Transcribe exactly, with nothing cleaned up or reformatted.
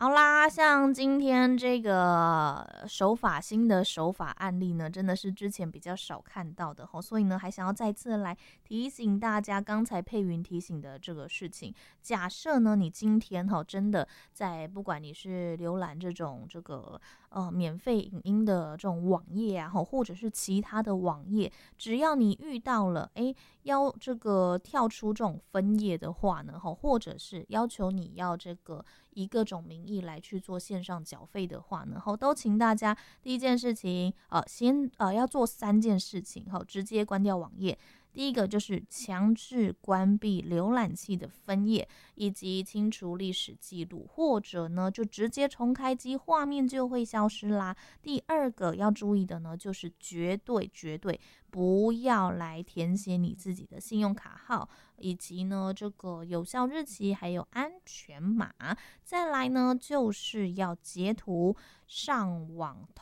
好啦，像今天这个手法新的手法案例呢，真的是之前比较少看到的，所以呢还想要再次来提醒大家刚才佩云提醒的这个事情。假设呢你今天真的在不管你是浏览这种这个呃免费影音的这种网页啊，或者是其他的网页，只要你遇到了哎要这个跳出这种分页的话呢，或者是要求你要这个以各种名义来去做线上缴费的话呢，都请大家第一件事情呃先呃要做三件事情，直接关掉网页。第一个就是强制关闭浏览器的分页，以及清除历史记录，或者呢就直接重开机，画面就会消失啦。第二个要注意的呢，就是绝对绝对不要来填写你自己的信用卡号，以及呢这个有效日期还有安全码。再来呢就是要截图上网